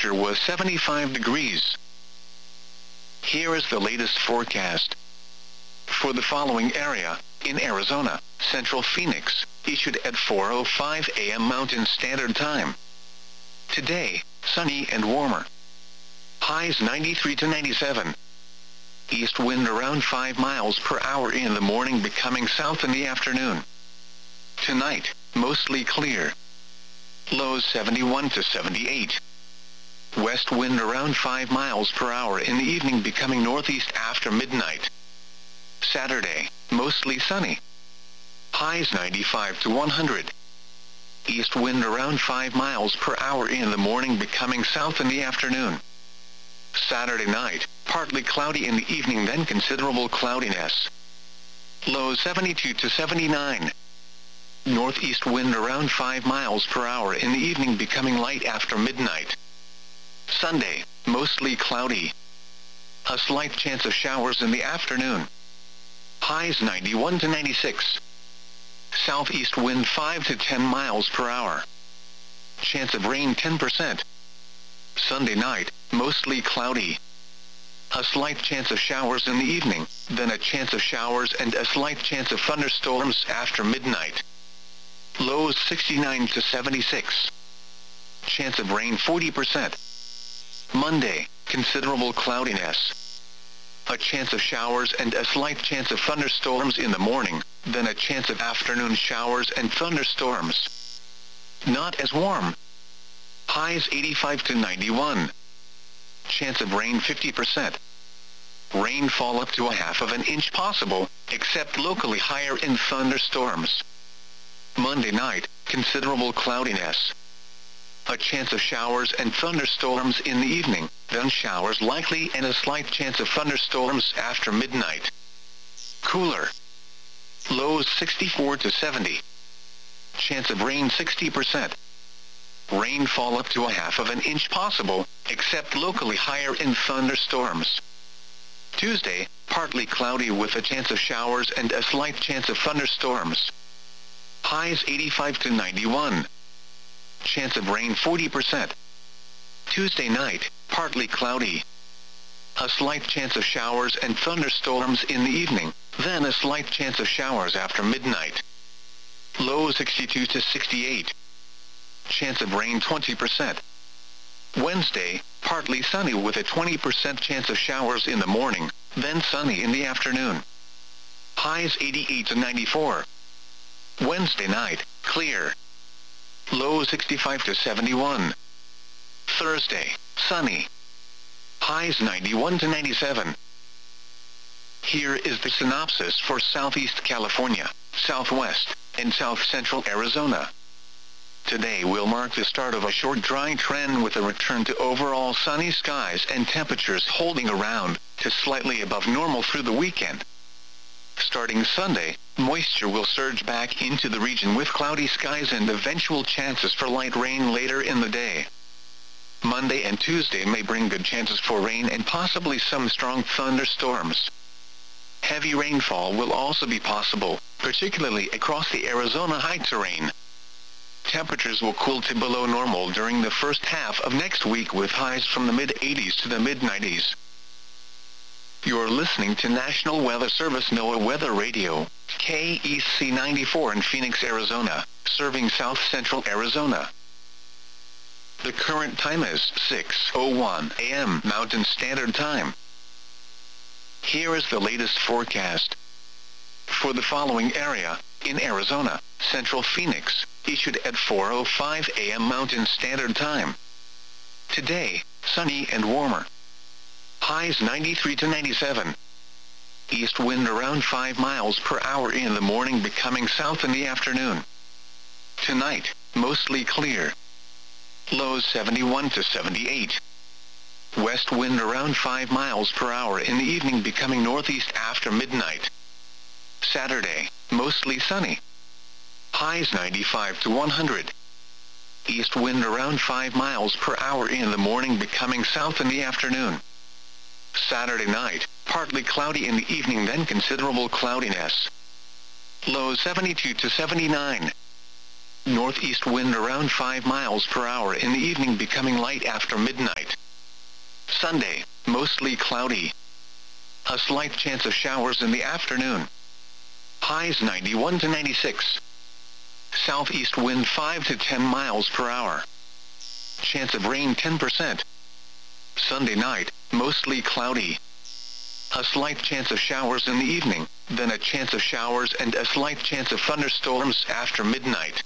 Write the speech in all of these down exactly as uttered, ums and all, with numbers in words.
temperature was seventy-five degrees. Here is the latest forecast. For the following area, in Arizona, Central Phoenix, issued at four oh five a m Mountain Standard Time. Today, sunny and warmer. Highs ninety-three to ninety-seven. East wind around five miles per hour in the morning, becoming south in the afternoon. Tonight, mostly clear. Lows seventy-one to seventy-eight. West wind around five miles per hour in the evening, becoming northeast after midnight. Saturday, mostly sunny. Highs ninety-five to one hundred. East wind around five miles per hour in the morning, becoming south in the afternoon. Saturday night, partly cloudy in the evening, then considerable cloudiness. Lows seventy-two to seventy-nine. Northeast wind around five miles per hour in the evening, becoming light after midnight. Sunday, mostly cloudy. A slight chance of showers in the afternoon. Highs ninety-one to ninety-six. Southeast wind five to ten miles per hour. Chance of rain ten percent. Sunday night, mostly cloudy. A slight chance of showers in the evening, then a chance of showers and a slight chance of thunderstorms after midnight. Lows sixty-nine to seventy-six. Chance of rain forty percent. Monday, considerable cloudiness. A chance of showers and a slight chance of thunderstorms in the morning, then a chance of afternoon showers and thunderstorms. Not as warm. Highs eighty-five to ninety-one. Chance of rain fifty percent. Rainfall up to a half of an inch possible, except locally higher in thunderstorms. Monday night, considerable cloudiness. A chance of showers and thunderstorms in the evening, then showers likely and a slight chance of thunderstorms after midnight. Cooler. Lows sixty-four to seventy. Chance of rain sixty percent. Rainfall up to a half of an inch possible, except locally higher in thunderstorms. Tuesday, partly cloudy with a chance of showers and a slight chance of thunderstorms. Highs eighty-five to ninety-one. Chance of rain forty percent. Tuesday night, partly cloudy. A slight chance of showers and thunderstorms in the evening, then a slight chance of showers after midnight. Low sixty-two to sixty-eight. Chance of rain twenty percent. Wednesday, partly sunny with a twenty percent chance of showers in the morning, then sunny in the afternoon. Highs eighty-eight to ninety-four. Wednesday night, clear. Low sixty-five to seventy-one. Thursday, sunny. Highs ninety-one to ninety-seven. Here is the synopsis for Southeast California, Southwest, and South Central Arizona. Today will mark the start of a short dry trend with a return to overall sunny skies and temperatures holding around to slightly above normal through the weekend. Starting Sunday, moisture will surge back into the region with cloudy skies and eventual chances for light rain later in the day. Monday and Tuesday may bring good chances for rain and possibly some strong thunderstorms. Heavy rainfall will also be possible, particularly across the Arizona high terrain. Temperatures will cool to below normal during the first half of next week, with highs from the mid eighties to the mid nineties. You're listening to National Weather Service NOAA Weather Radio, K E C ninety-four in Phoenix, Arizona, serving South Central Arizona. The current time is six oh one a m Mountain Standard Time. Here is the latest forecast. For the following area, in Arizona, Central Phoenix, issued at four oh five a m Mountain Standard Time. Today, sunny and warmer. Highs ninety-three to ninety-seven. East wind around five miles per hour in the morning, becoming south in the afternoon. Tonight, mostly clear. Lows seventy-one to seventy-eight. West wind around five miles per hour in the evening, becoming northeast after midnight. Saturday, mostly sunny. Highs ninety-five to one hundred. East wind around five miles per hour in the morning, becoming south in the afternoon. Saturday night, partly cloudy in the evening, then considerable cloudiness. Lows seventy-two to seventy-nine. Northeast wind around five miles per hour in the evening, becoming light after midnight. Sunday, mostly cloudy. A slight chance of showers in the afternoon. Highs ninety-one to ninety-six. Southeast wind five to ten miles per hour. Chance of rain ten percent. Sunday night, mostly cloudy. A slight chance of showers in the evening, then a chance of showers and a slight chance of thunderstorms after midnight.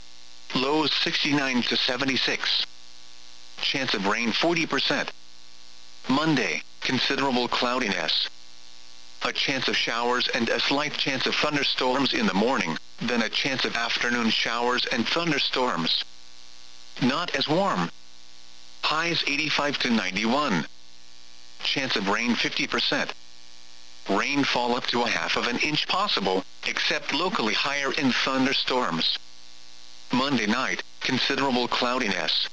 Lows sixty-nine to seventy-six. Chance of rain forty percent. Monday, considerable cloudiness. A chance of showers and a slight chance of thunderstorms in the morning, then a chance of afternoon showers and thunderstorms. Not as warm. Highs eighty-five to ninety-one. Chance of rain fifty percent. Rainfall up to a half of an inch possible, except locally higher in thunderstorms. Monday night, considerable cloudiness.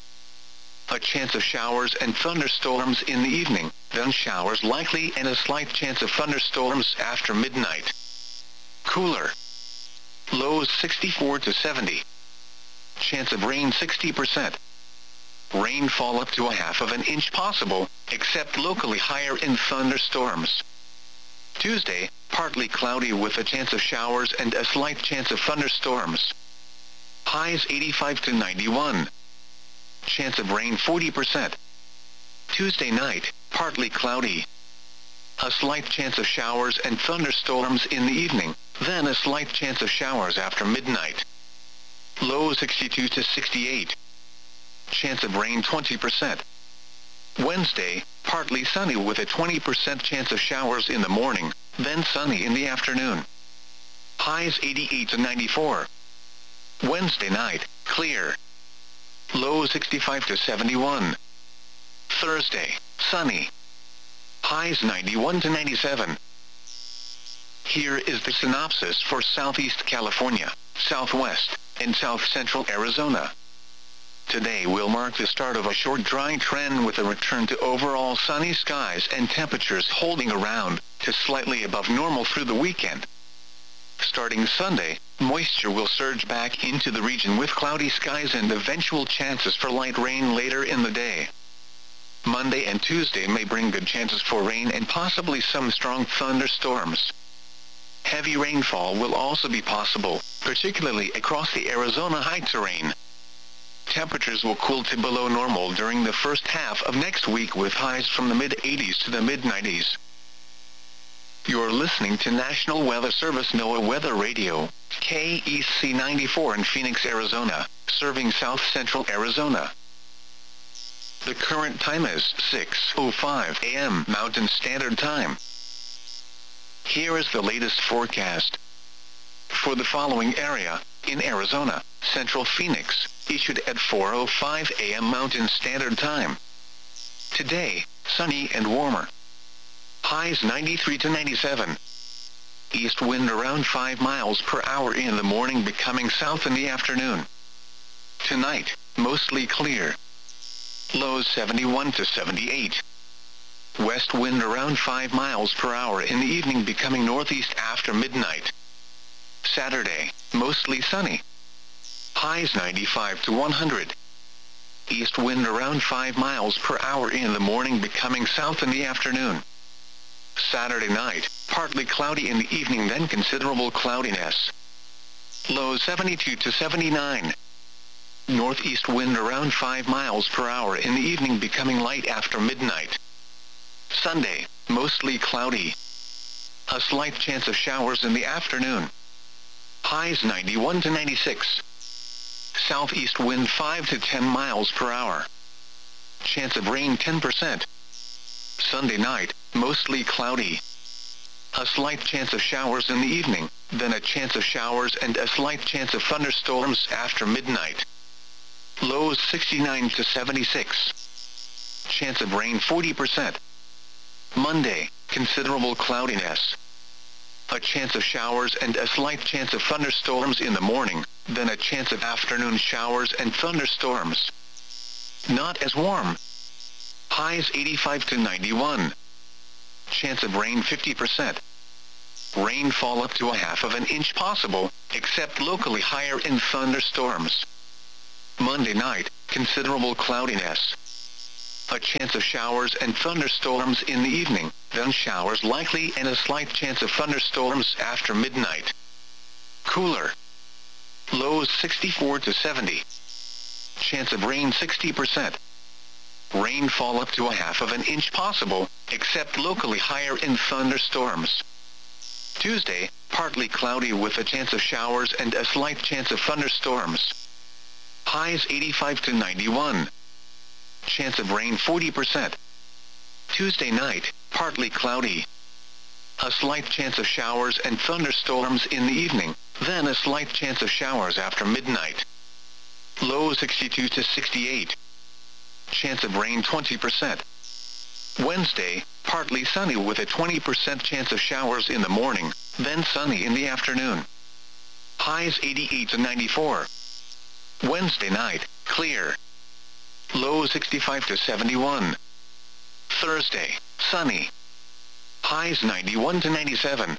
A chance of showers and thunderstorms in the evening, then showers likely and a slight chance of thunderstorms after midnight. Cooler. Lows sixty-four to seventy. Chance of rain sixty percent. Rainfall up to a half of an inch possible, except locally higher in thunderstorms. Tuesday, partly cloudy with a chance of showers and a slight chance of thunderstorms. Highs eighty-five to ninety-one. Chance of rain forty percent. Tuesday night, partly cloudy. A slight chance of showers and thunderstorms in the evening, then a slight chance of showers after midnight. Low sixty-two to sixty-eight. Chance of rain twenty percent. Wednesday, partly sunny with a twenty percent chance of showers in the morning, then sunny in the afternoon. Highs eighty-eight to ninety-four. Wednesday night, clear. Low sixty-five to seventy-one. Thursday, sunny. Highs ninety-one to ninety-seven. Here is the synopsis for Southeast California, Southwest, and South Central Arizona. Today will mark the start of a short dry trend with a return to overall sunny skies and temperatures holding around to slightly above normal through the weekend. Starting Sunday, moisture will surge back into the region with cloudy skies and eventual chances for light rain later in the day. Monday and Tuesday may bring good chances for rain and possibly some strong thunderstorms. Heavy rainfall will also be possible, particularly across the Arizona high terrain. Temperatures will cool to below normal during the first half of next week with highs from the mid eighties to the mid nineties. You're listening to National Weather Service NOAA Weather Radio, K E C ninety-four in Phoenix, Arizona, serving South Central Arizona. The current time is six oh five a m Mountain Standard Time. Here is the latest forecast. For the following area, in Arizona, Central Phoenix, issued at four oh five a m Mountain Standard Time. Today, sunny and warmer. Highs ninety-three to ninety-seven. East wind around five miles per hour in the morning, becoming south in the afternoon. Tonight, mostly clear. Lows seventy-one to seventy-eight. West wind around five miles per hour in the evening, becoming northeast after midnight. Saturday, mostly sunny. Highs ninety-five to one hundred. East wind around five miles per hour in the morning, becoming south in the afternoon. Saturday night, partly cloudy in the evening, then considerable cloudiness. Low seventy-two to seventy-nine. Northeast wind around five miles per hour in the evening, becoming light after midnight. Sunday, mostly cloudy. A slight chance of showers in the afternoon. Highs ninety-one to ninety-six. Southeast wind five to ten miles per hour. Chance of rain ten percent. Sunday night, mostly cloudy. A slight chance of showers in the evening, then a chance of showers and a slight chance of thunderstorms after midnight. Lows sixty-nine to seventy-six. Chance of rain forty percent. Monday, considerable cloudiness. A chance of showers and a slight chance of thunderstorms in the morning, then a chance of afternoon showers and thunderstorms. Not as warm. Highs eighty-five to ninety-one. Chance of rain fifty percent. Rainfall up to a half of an inch possible, except locally higher in thunderstorms. Monday night, considerable cloudiness. A chance of showers and thunderstorms in the evening, then showers likely and a slight chance of thunderstorms after midnight. Cooler. Lows sixty-four to seventy. Chance of rain sixty percent. Rainfall up to a half of an inch possible, except locally higher in thunderstorms. Tuesday, partly cloudy with a chance of showers and a slight chance of thunderstorms. Highs eighty-five to ninety-one. Chance of rain forty percent. Tuesday night, partly cloudy. A slight chance of showers and thunderstorms in the evening, then a slight chance of showers after midnight. Low sixty-two to sixty-eight. Chance of rain twenty percent. Wednesday, partly sunny with a twenty percent chance of showers in the morning, then sunny in the afternoon. Highs eighty-eight to ninety-four. Wednesday night, clear. Low sixty-five to seventy-one. Thursday, sunny. Highs ninety-one to ninety-seven.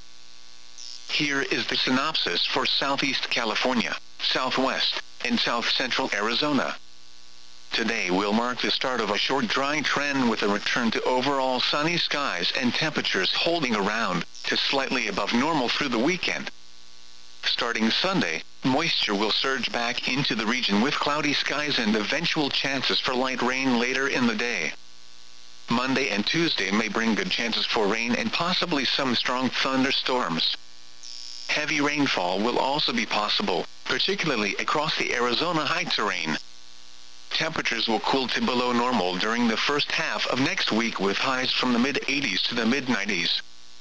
Here is the synopsis for Southeast California, Southwest, and South Central Arizona. Today will mark the start of a short dry trend with a return to overall sunny skies and temperatures holding around to slightly above normal through the weekend. Starting Sunday, moisture will surge back into the region with cloudy skies and eventual chances for light rain later in the day. Monday and Tuesday may bring good chances for rain and possibly some strong thunderstorms. Heavy rainfall will also be possible, particularly across the Arizona high terrain. Temperatures will cool to below normal during the first half of next week with highs from the mid eighties to the mid nineties.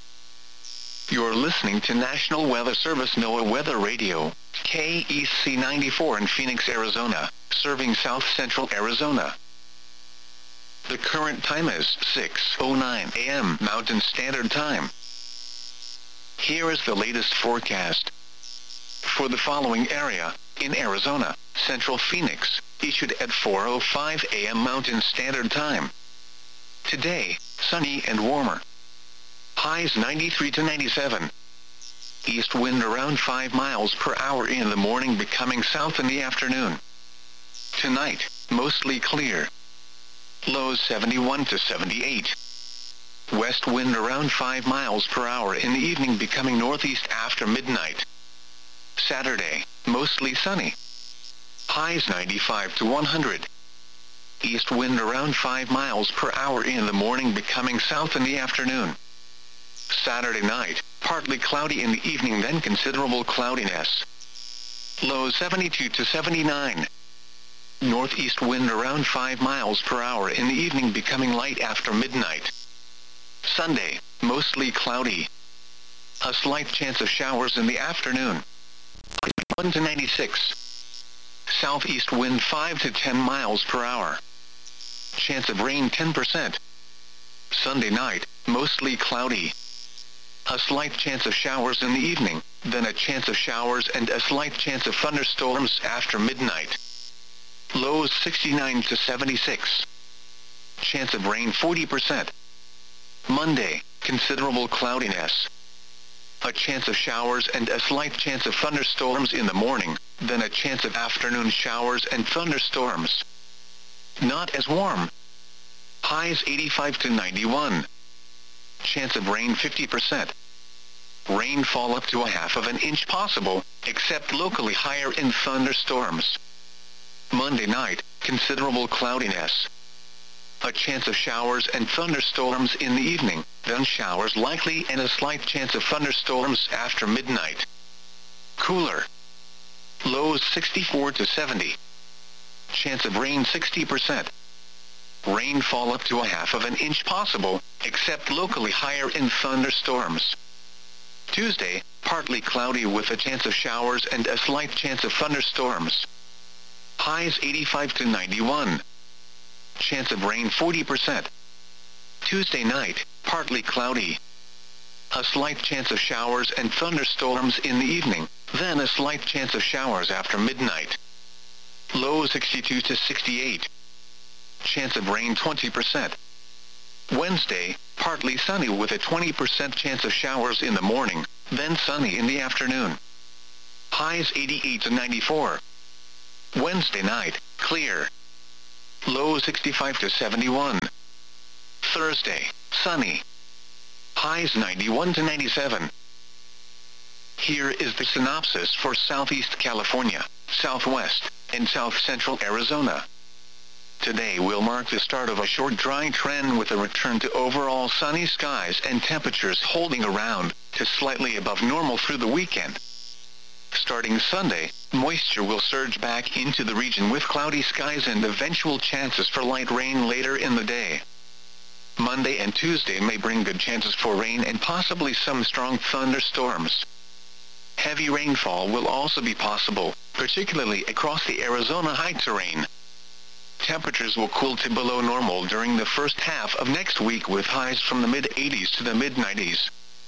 You're listening to National Weather Service NOAA Weather Radio, K E C ninety-four in Phoenix, Arizona, serving South Central Arizona. The current time is six oh nine a m Mountain Standard Time. Here is the latest forecast. For the following area, in Arizona, Central Phoenix, issued at four oh five a m Mountain Standard Time. Today, sunny and warmer. Highs ninety-three to ninety-seven. East wind around five miles per hour in the morning, becoming south in the afternoon. Tonight, mostly clear. Lows seventy-one to seventy-eight. West wind around five miles per hour in the evening, becoming northeast after midnight. Saturday, mostly sunny. Highs ninety-five to one hundred. East wind around five miles per hour in the morning, becoming south in the afternoon. Saturday night, partly cloudy in the evening, then considerable cloudiness. Lows seventy-two to seventy-nine. Northeast wind around five miles per hour in the evening, becoming light after midnight. Sunday, mostly cloudy. A slight chance of showers in the afternoon. one to ninety-six. Southeast wind five to ten miles per hour. Chance of rain ten percent. Sunday night, mostly cloudy. A slight chance of showers in the evening, then a chance of showers and a slight chance of thunderstorms after midnight. Lows sixty-nine to seventy-six. Chance of rain forty percent. Monday, considerable cloudiness. A chance of showers and a slight chance of thunderstorms in the morning, then a chance of afternoon showers and thunderstorms. Not as warm. Highs eighty-five to ninety-one. Chance of rain fifty percent. Rainfall up to a half of an inch possible, except locally higher in thunderstorms. Monday night, considerable cloudiness. A chance of showers and thunderstorms in the evening, then showers likely and a slight chance of thunderstorms after midnight. Cooler. Lows sixty-four to seventy. Chance of rain sixty percent. Rainfall up to a half of an inch possible, except locally higher in thunderstorms. Tuesday, partly cloudy with a chance of showers and a slight chance of thunderstorms. Highs eighty-five to ninety-one. Chance of rain forty percent. Tuesday night, partly cloudy. A slight chance of showers and thunderstorms in the evening, then a slight chance of showers after midnight. Low sixty-two to sixty-eight. Chance of rain twenty percent. Wednesday, partly sunny with a twenty percent chance of showers in the morning, then sunny in the afternoon. Highs eighty-eight to ninety-four. Wednesday night, clear. Low sixty-five to seventy-one. Thursday, sunny. Highs ninety-one to ninety-seven. Here is the synopsis for Southeast California, Southwest, and South Central Arizona. Today will mark the start of a short dry trend with a return to overall sunny skies and temperatures holding around to slightly above normal through the weekend. Starting Sunday, moisture will surge back into the region with cloudy skies and eventual chances for light rain later in the day. Monday and Tuesday may bring good chances for rain and possibly some strong thunderstorms. Heavy rainfall will also be possible, particularly across the Arizona high terrain. Temperatures will cool to below normal during the first half of next week with highs from the mid eighties to the mid nineties.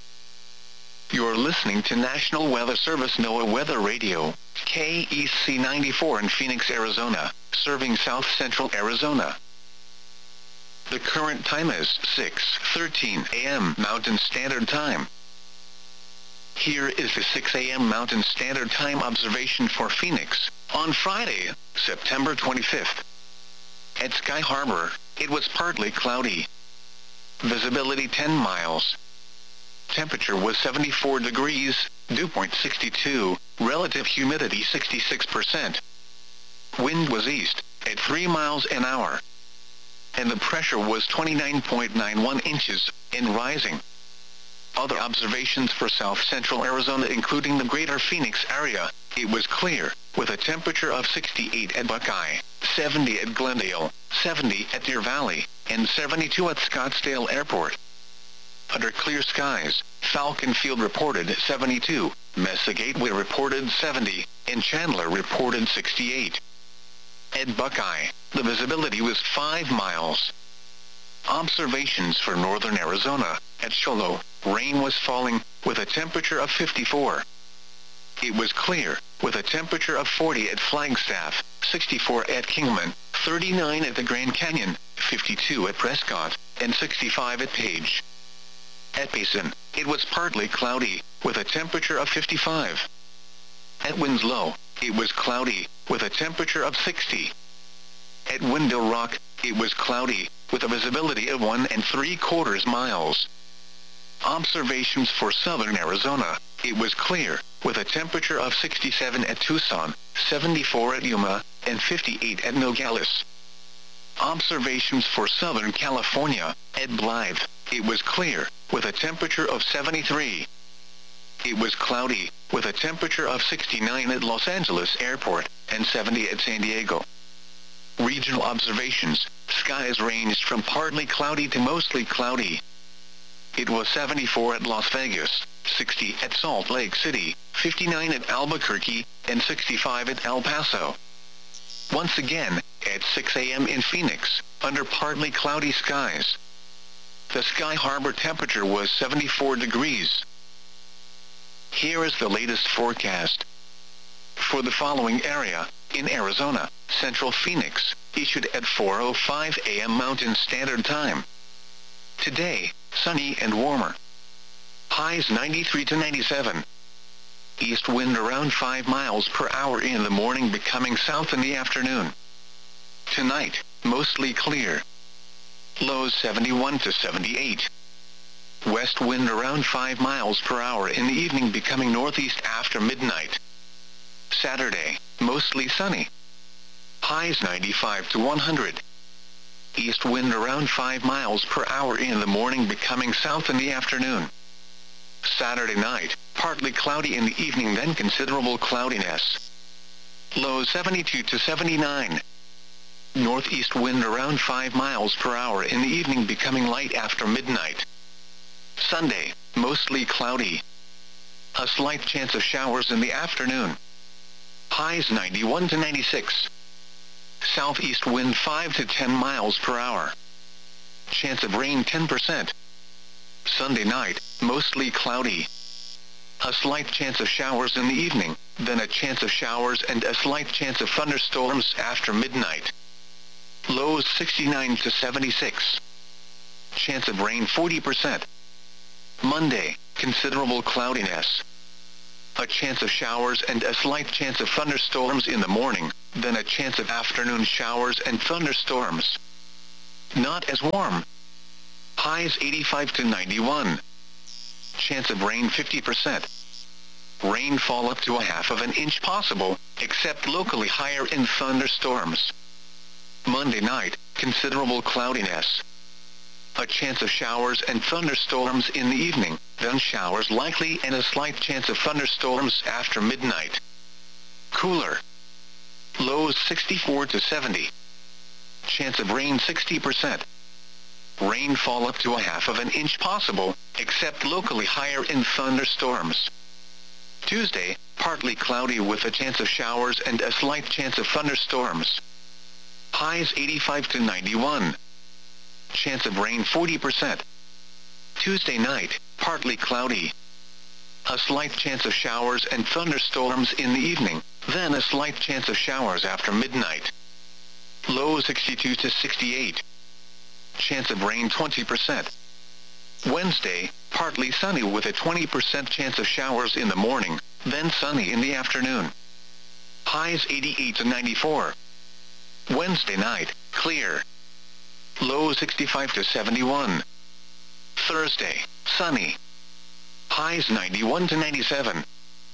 You're listening to National Weather Service NOAA Weather Radio, K E C ninety-four in Phoenix, Arizona, serving South Central Arizona. The current time is six thirteen a m Mountain Standard Time. Here is the six a m Mountain Standard Time observation for Phoenix, on Friday, September twenty-fifth. At Sky Harbor, it was partly cloudy. Visibility ten miles. Temperature was seventy-four degrees, dew point sixty-two, relative humidity sixty-six percent. Wind was east, at three miles an hour. And the pressure was twenty-nine point nine one inches, and rising. Other observations for South Central Arizona including the greater Phoenix area, it was clear, with a temperature of sixty-eight at Buckeye, seventy at Glendale, seventy at Deer Valley, and seventy-two at Scottsdale Airport. Under clear skies, Falcon Field reported seventy-two, Mesa Gateway reported seventy, and Chandler reported sixty-eight. At Buckeye, the visibility was five miles. Observations for northern Arizona, at Sholo, rain was falling, with a temperature of fifty-four. It was clear, with a temperature of forty at Flagstaff, sixty-four at Kingman, thirty-nine at the Grand Canyon, fifty-two at Prescott, and sixty-five at Page. At Payson, it was partly cloudy, with a temperature of fifty-five. At Winslow, it was cloudy, with a temperature of sixty. At Window Rock, it was cloudy, with a visibility of one and three quarters miles. Observations for southern Arizona, it was clear, with a temperature of sixty-seven at Tucson, seventy-four at Yuma, and fifty-eight at Nogales. Observations for southern California, at Blythe, it was clear, with a temperature of seventy-three. It was cloudy, with a temperature of sixty-nine at Los Angeles Airport, and seventy at San Diego. Regional observations, skies ranged from partly cloudy to mostly cloudy. It was seventy-four at Las Vegas, sixty at Salt Lake City, fifty-nine at Albuquerque, and sixty-five at El Paso. Once again, at six a m in Phoenix, under partly cloudy skies. The Sky Harbor temperature was seventy-four degrees. Here is the latest forecast. For the following area, in Arizona, Central Phoenix, issued at four oh five a m Mountain Standard Time. Today, sunny and warmer. Highs ninety-three to ninety-seven. East wind around five miles per hour in the morning, becoming south in the afternoon. Tonight, mostly clear. Lows seventy-one to seventy-eight. West wind around five miles per hour in the evening, becoming northeast after midnight. Saturday, mostly sunny. Highs ninety-five to one hundred. East wind around five miles per hour in the morning, becoming south in the afternoon. Saturday night, partly cloudy in the evening, then considerable cloudiness. Lows seventy-two to seventy-nine. Northeast wind around five miles per hour in the evening, becoming light after midnight. Sunday, mostly cloudy. A slight chance of showers in the afternoon. Highs ninety-one to ninety-six. Southeast wind five to ten miles per hour. Chance of rain ten percent. Sunday night, mostly cloudy. A slight chance of showers in the evening, then a chance of showers and a slight chance of thunderstorms after midnight. Lows sixty-nine to seventy-six. chance of rain forty percent. Monday, considerable cloudiness. A chance of showers and a slight chance of thunderstorms in the morning, then a chance of afternoon showers and thunderstorms. Not as warm. Highs eighty-five to ninety-one. Chance of rain fifty percent. Rainfall up to a half of an inch possible, except locally higher in thunderstorms. Monday night, considerable cloudiness. A chance of showers and thunderstorms in the evening, then showers likely and a slight chance of thunderstorms after midnight. Cooler. Lows sixty-four to seventy. Chance of rain sixty percent. Rainfall up to a half of an inch possible, except locally higher in thunderstorms. Tuesday, partly cloudy with a chance of showers and a slight chance of thunderstorms. Highs eighty-five to ninety-one. Chance of rain forty percent. Tuesday night, partly cloudy. A slight chance of showers and thunderstorms in the evening, then a slight chance of showers after midnight. Low sixty-two to sixty-eight. Chance of rain twenty percent. Wednesday, partly sunny with a twenty percent chance of showers in the morning, then sunny in the afternoon. Highs eighty-eight to ninety-four. Wednesday night, clear. Low sixty-five to seventy-one. Thursday, sunny. Highs ninety-one to ninety-seven.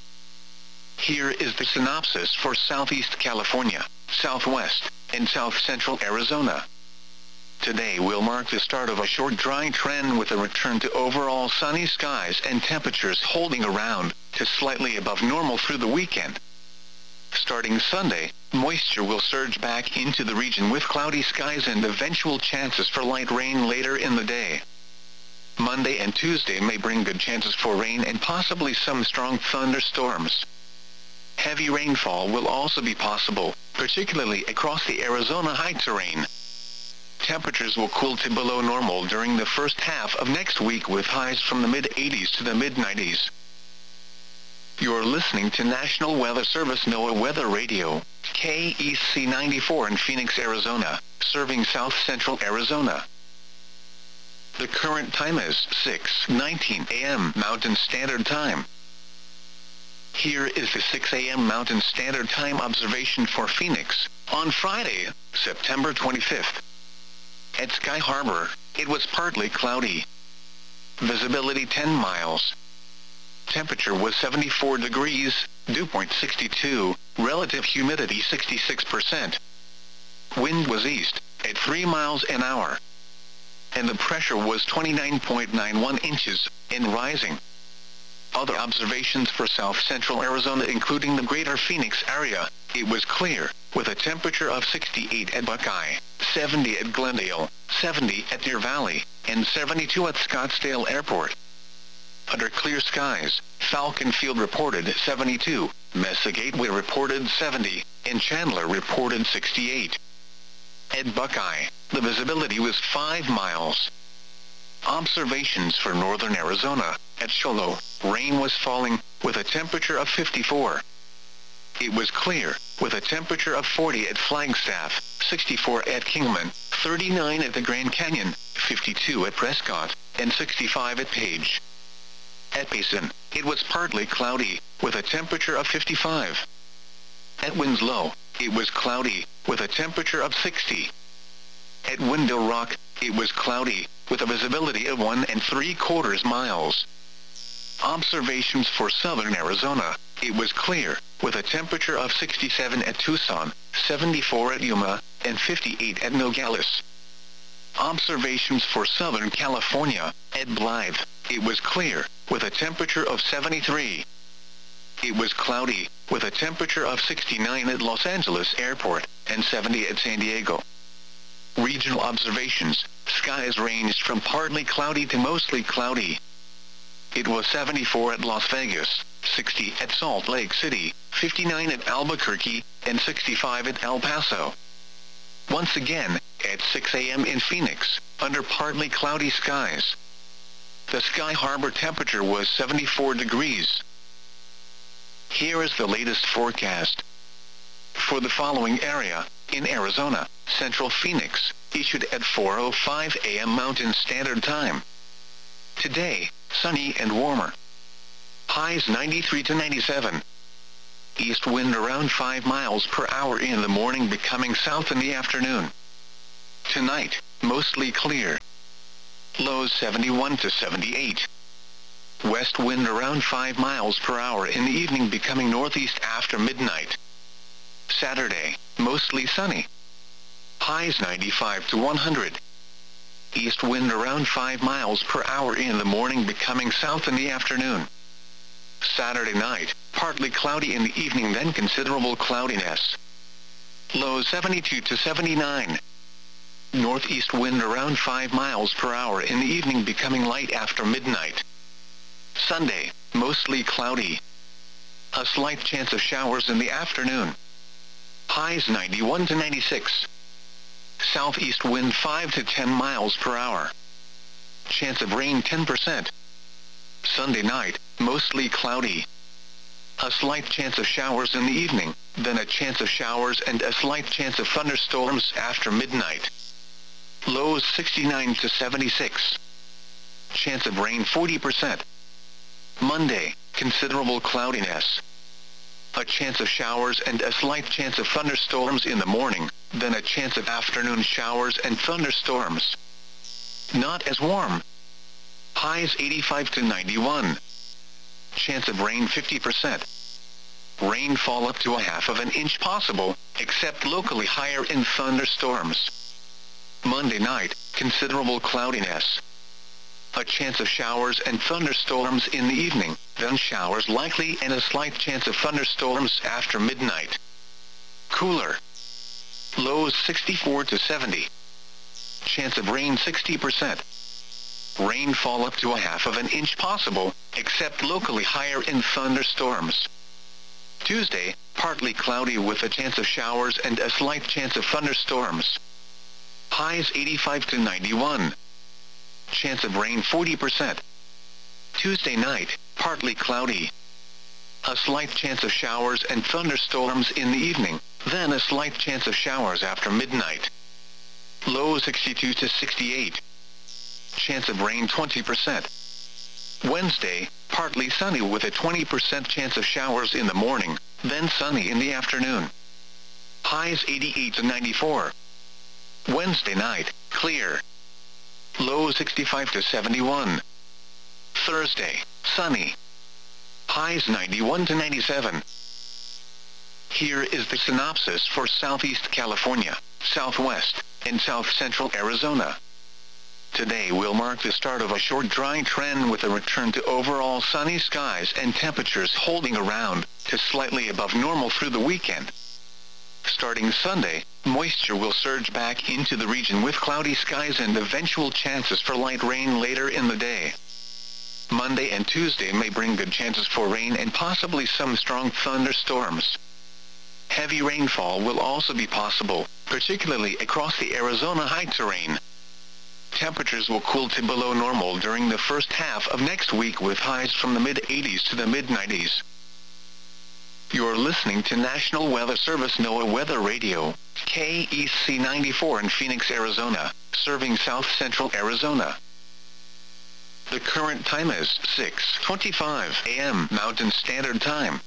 Here is the synopsis for Southeast California, Southwest, and South Central Arizona. Today will mark the start of a short dry trend with a return to overall sunny skies and temperatures holding around to slightly above normal through the weekend. Starting Sunday, moisture will surge back into the region with cloudy skies and eventual chances for light rain later in the day. Monday and Tuesday may bring good chances for rain and possibly some strong thunderstorms. Heavy rainfall will also be possible, particularly across the Arizona high terrain. Temperatures will cool to below normal during the first half of next week with highs from the mid eighties to the mid nineties. You're listening to National Weather Service NOAA Weather Radio, K E C ninety-four in Phoenix, Arizona, serving South Central Arizona. The current time is six nineteen a m Mountain Standard Time. Here is the six a m Mountain Standard Time observation for Phoenix, on Friday, September twenty-fifth. At Sky Harbor, it was partly cloudy. Visibility ten miles. Temperature was seventy-four degrees, dew point sixty-two, relative humidity sixty-six percent. Wind was east, at three miles an hour. And the pressure was twenty-nine point nine one inches, and rising. Other observations for South Central Arizona including the greater Phoenix area, it was clear, with a temperature of sixty-eight at Buckeye, seventy at Glendale, seventy at Deer Valley, and seventy-two at Scottsdale Airport. Under clear skies, Falcon Field reported seventy-two, Mesa Gateway reported seventy, and Chandler reported sixty-eight. At Buckeye, the visibility was five miles. Observations for northern Arizona, at Shoalo, rain was falling, with a temperature of fifty-four. It was clear, with a temperature of forty at Flagstaff, sixty-four at Kingman, thirty-nine at the Grand Canyon, fifty-two at Prescott, and sixty-five at Page. At Payson, it was partly cloudy, with a temperature of fifty-five. At Winslow, it was cloudy, with a temperature of sixty. At Window Rock, it was cloudy, with a visibility of one and three quarters miles. Observations for southern Arizona, it was clear, with a temperature of sixty-seven at Tucson, seventy-four at Yuma, and fifty-eight at Nogales. Observations for southern California, at Blythe, it was clear, with a temperature of seventy-three. It was cloudy, with a temperature of sixty-nine at Los Angeles Airport, and seventy at San Diego. Regional observations, skies ranged from partly cloudy to mostly cloudy. It was seventy-four at Las Vegas, sixty at Salt Lake City, fifty-nine at Albuquerque, and sixty-five at El Paso. Once again, at six a m in Phoenix, under partly cloudy skies. The Sky Harbor temperature was seventy-four degrees. Here is the latest forecast. For the following area, in Arizona, Central Phoenix, issued at four oh five a m Mountain Standard Time. Today, sunny and warmer. Highs ninety-three to ninety-seven. East wind around five miles per hour in the morning, becoming south in the afternoon. Tonight, mostly clear. Lows seventy-one to seventy-eight. West wind around five miles per hour in the evening, becoming northeast after midnight. Saturday, mostly sunny. Highs ninety-five to one hundred. East wind around five miles per hour in the morning, becoming south in the afternoon. Saturday night, partly cloudy in the evening, then considerable cloudiness. Lows seventy-two to seventy-nine. Northeast wind around five miles per hour in the evening, becoming light after midnight. Sunday, mostly cloudy. A slight chance of showers in the afternoon. Highs ninety-one to ninety-six. Southeast wind five to ten miles per hour. Chance of rain ten percent. Sunday night, mostly cloudy. A slight chance of showers in the evening, then a chance of showers and a slight chance of thunderstorms after midnight. Lows sixty-nine to seventy-six. Chance of rain forty percent. Monday, considerable cloudiness. A chance of showers and a slight chance of thunderstorms in the morning, then a chance of afternoon showers and thunderstorms. Not as warm. Highs eighty-five to ninety-one. Chance of rain fifty percent. Rainfall up to a half of an inch possible, except locally higher in thunderstorms. Monday night, considerable cloudiness. A chance of showers and thunderstorms in the evening, then showers likely and a slight chance of thunderstorms after midnight. Cooler. Lows sixty-four to seventy. Chance of rain sixty percent. Rainfall up to a half of an inch possible, except locally higher in thunderstorms. Tuesday, partly cloudy with a chance of showers and a slight chance of thunderstorms. Highs eighty-five to ninety-one. Chance of rain forty percent. Tuesday night, partly cloudy. A slight chance of showers and thunderstorms in the evening, then a slight chance of showers after midnight. Low sixty-two to sixty-eight. Chance of rain twenty percent. Wednesday, partly sunny with a twenty percent chance of showers in the morning, then sunny in the afternoon. Highs eighty-eight to ninety-four. Wednesday night, clear. Low sixty-five to seventy-one. Thursday, sunny. Highs ninety-one to ninety-seven. Here is the synopsis for Southeast California, Southwest, and South Central Arizona. Today will mark the start of a short dry trend with a return to overall sunny skies and temperatures holding around to slightly above normal through the weekend. Starting Sunday, moisture will surge back into the region with cloudy skies and eventual chances for light rain later in the day. Monday and Tuesday may bring good chances for rain and possibly some strong thunderstorms. Heavy rainfall will also be possible, particularly across the Arizona high terrain. Temperatures will cool to below normal during the first half of next week with highs from the mid eighties to the mid nineties. You're listening to National Weather Service NOAA Weather Radio, K E C ninety-four in Phoenix, Arizona, serving south central Arizona. The current time is six twenty-five a m Mountain Standard Time.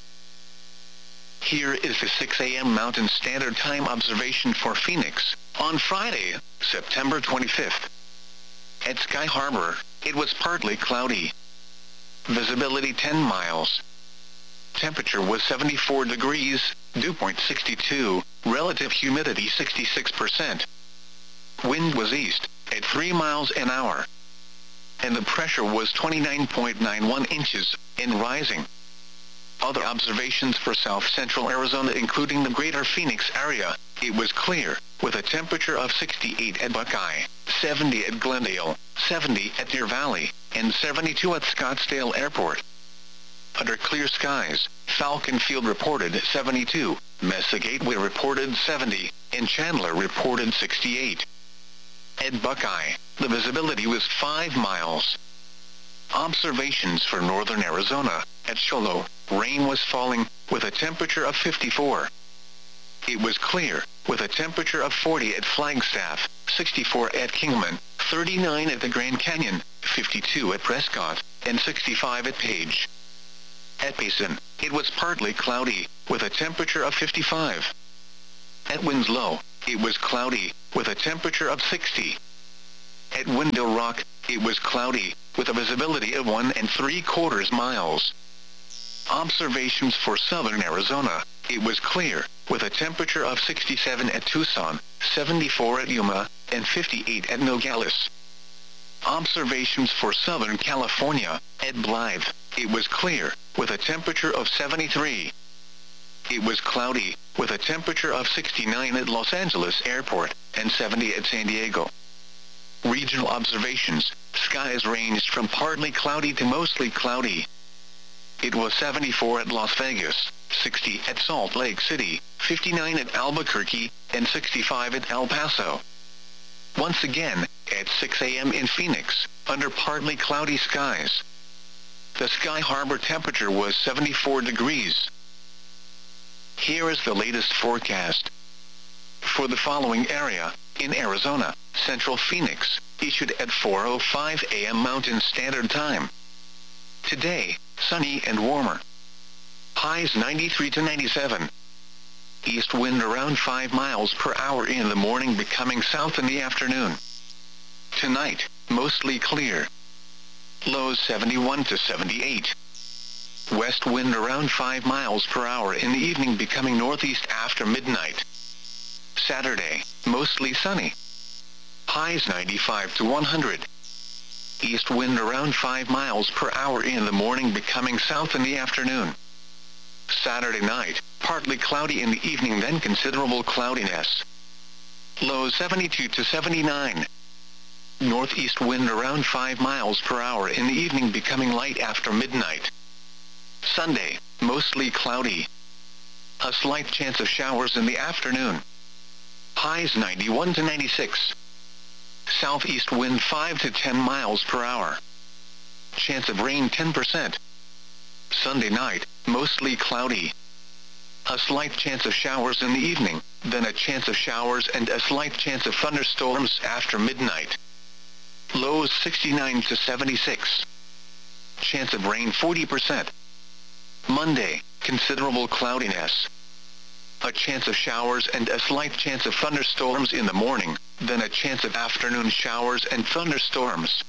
Here is the six a m Mountain Standard Time observation for Phoenix, on Friday, September twenty-fifth. At Sky Harbor, it was partly cloudy. Visibility ten miles. Temperature was seventy-four degrees, dew point sixty-two, relative humidity sixty-six percent. Wind was east, at three miles an hour. And the pressure was twenty-nine point nine one inches, and rising. Other observations for south central Arizona including the greater Phoenix area, it was clear, with a temperature of sixty-eight at Buckeye, seventy at Glendale, seventy at Deer Valley, and seventy-two at Scottsdale Airport. Under clear skies, Falcon Field reported seventy-two, Mesa Gateway reported seventy, and Chandler reported sixty-eight. At Buckeye, the visibility was five miles. Observations for northern Arizona, at Cholo, rain was falling, with a temperature of fifty-four. It was clear, with a temperature of forty at Flagstaff, sixty-four at Kingman, thirty-nine at the Grand Canyon, fifty-two at Prescott, and sixty-five at Page. At Payson, it was partly cloudy, with a temperature of fifty-five. At Winslow, it was cloudy, with a temperature of sixty. At Window Rock, it was cloudy, with a visibility of one and three quarters miles. Observations for southern Arizona, it was clear, with a temperature of sixty-seven at Tucson, seventy-four at Yuma, and fifty-eight at Nogales. Observations for southern California, at Blythe, it was clear, with a temperature of seventy-three. It was cloudy, with a temperature of sixty-nine at Los Angeles Airport, and seventy at San Diego. Regional observations, skies ranged from partly cloudy to mostly cloudy. It was seventy-four at Las Vegas, sixty at Salt Lake City, fifty-nine at Albuquerque, and sixty-five at El Paso. Once again, at six a m in Phoenix, under partly cloudy skies. The Sky Harbor temperature was seventy-four degrees. Here is the latest forecast. For the following area, in Arizona, Central Phoenix, issued at four oh five a m Mountain Standard Time. Today, sunny and warmer. Highs ninety-three to ninety-seven. East wind around five miles per hour in the morning, becoming south in the afternoon. Tonight, mostly clear. Lows seventy-one to seventy-eight. West wind around five miles per hour in the evening, becoming northeast after midnight. Saturday, mostly sunny. Highs ninety-five to one hundred. East wind around five miles per hour in the morning, becoming south in the afternoon. Saturday night, partly cloudy in the evening, then considerable cloudiness. Lows seventy-two to seventy-nine. Northeast wind around five miles per hour in the evening, becoming light after midnight. Sunday, mostly cloudy. A slight chance of showers in the afternoon. Highs ninety-one to ninety-six. Southeast wind five to ten miles per hour. Chance of rain ten percent. Sunday night, mostly cloudy. A slight chance of showers in the evening, then a chance of showers and a slight chance of thunderstorms after midnight. Lows sixty-nine to seventy-six. Chance of rain forty percent. Monday, considerable cloudiness. A chance of showers and a slight chance of thunderstorms in the morning, then a chance of afternoon showers and thunderstorms.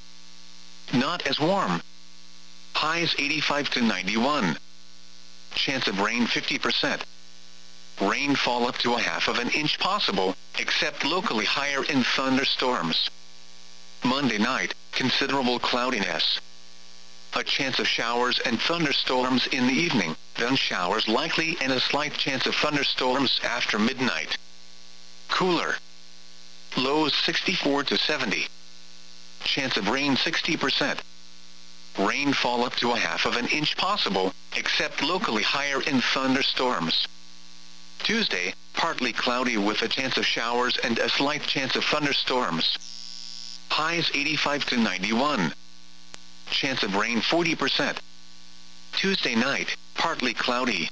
Not as warm. Highs eighty-five to ninety-one. Chance of rain fifty percent. Rainfall up to a half of an inch possible, except locally higher in thunderstorms. Monday night, considerable cloudiness. A chance of showers and thunderstorms in the evening, then showers likely and a slight chance of thunderstorms after midnight. Cooler. Lows sixty-four to seventy. Chance of rain sixty percent. Rainfall up to a half of an inch possible, except locally higher in thunderstorms. Tuesday, partly cloudy with a chance of showers and a slight chance of thunderstorms. Highs eighty-five to ninety-one. Chance of rain forty percent. Tuesday night, partly cloudy.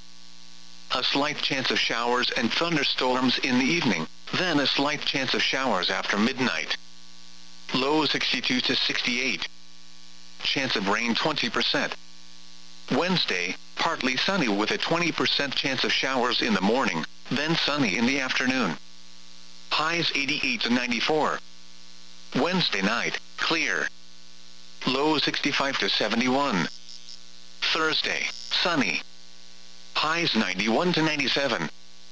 A slight chance of showers and thunderstorms in the evening, then a slight chance of showers after midnight. Low sixty-two to sixty-eight. Chance of rain twenty percent. Wednesday, partly sunny with a twenty percent chance of showers in the morning, then sunny in the afternoon. Highs eighty-eight to ninety-four. Wednesday night, clear. Low sixty-five to seventy-one. Thursday, sunny. Highs ninety-one to ninety-seven.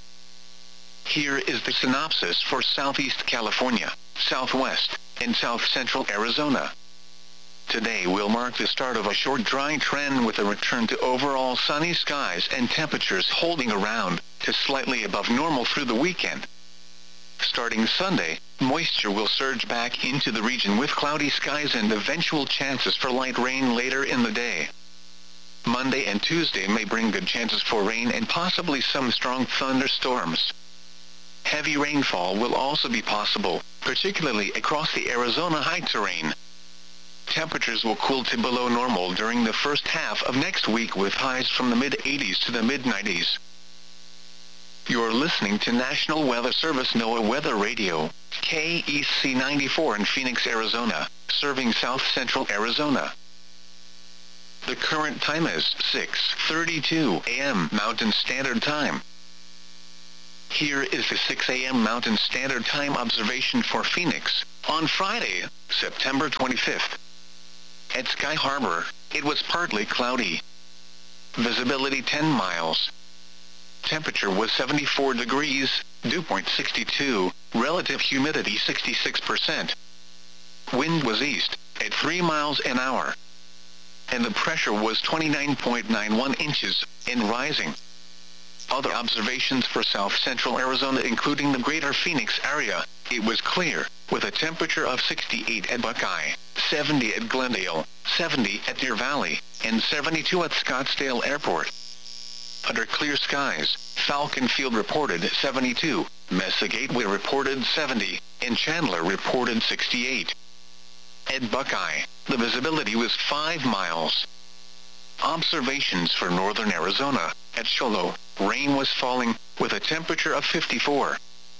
Here is the synopsis for Southeast California, Southwest, and South Central Arizona. Today will mark the start of a short dry trend with a return to overall sunny skies and temperatures holding around to slightly above normal through the weekend. Starting Sunday, moisture will surge back into the region with cloudy skies and eventual chances for light rain later in the day. Monday and Tuesday may bring good chances for rain and possibly some strong thunderstorms. Heavy rainfall will also be possible, particularly across the Arizona high terrain. Temperatures will cool to below normal during the first half of next week with highs from the mid eighties to the mid nineties. You're listening to National Weather Service NOAA Weather Radio, K E C ninety-four in Phoenix, Arizona, serving south central Arizona. The current time is six thirty-two a m Mountain Standard Time. Here is the six a m Mountain Standard Time observation for Phoenix, on Friday, September twenty-fifth. At Sky Harbor, it was partly cloudy. Visibility ten miles. Temperature was seventy-four degrees, dew point sixty-two, relative humidity sixty-six percent. Wind was east, at three miles an hour. And the pressure was twenty-nine point nine one inches, and rising. Other observations for south central Arizona including the greater Phoenix area, it was clear, with a temperature of sixty-eight at Buckeye, seventy at Glendale, seventy at Deer Valley, and seventy-two at Scottsdale Airport. Under clear skies, Falcon Field reported seventy-two, Mesa Gateway reported seventy, and Chandler reported sixty-eight. At Buckeye, the visibility was five miles. Observations for northern Arizona, at Cholo, rain was falling, with a temperature of fifty-four.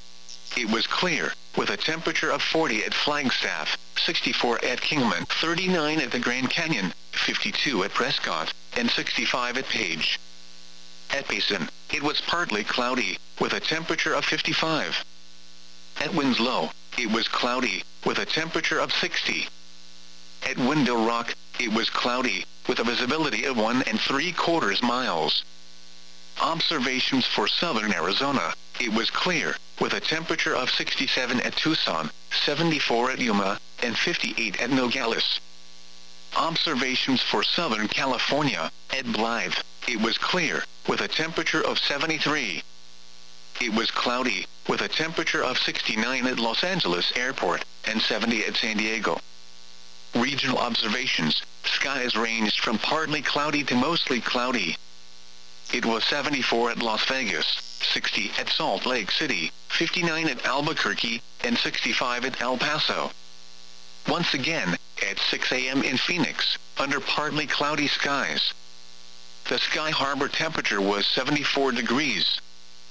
It was clear, with a temperature of forty at Flagstaff, sixty-four at Kingman, thirty-nine at the Grand Canyon, fifty-two at Prescott, and sixty-five at Page. At Basin, it was partly cloudy, with a temperature of fifty-five. At Winslow, it was cloudy, with a temperature of sixty. At Window Rock, it was cloudy, with a visibility of one and three quarters miles. Observations for southern Arizona, it was clear, with a temperature of sixty-seven at Tucson, seventy-four at Yuma, and fifty-eight at Nogales. Observations for southern California, at Blythe, it was clear, with a temperature of seventy-three. It was cloudy, with a temperature of sixty-nine at Los Angeles Airport, and seventy at San Diego. Regional observations, skies ranged from partly cloudy to mostly cloudy. It was seventy-four at Las Vegas, sixty at Salt Lake City, fifty-nine at Albuquerque, and sixty-five at El Paso. Once again, at six a m in Phoenix, under partly cloudy skies. The Sky Harbor temperature was seventy-four degrees.